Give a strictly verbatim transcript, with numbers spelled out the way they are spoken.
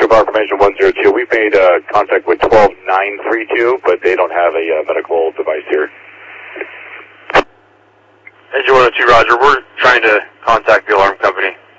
Bar Information one zero two. We've made uh, contact with twelve nine three two, but they don't have a uh, medical device here. Engine one oh two, Roger. We're trying to contact the alarm company.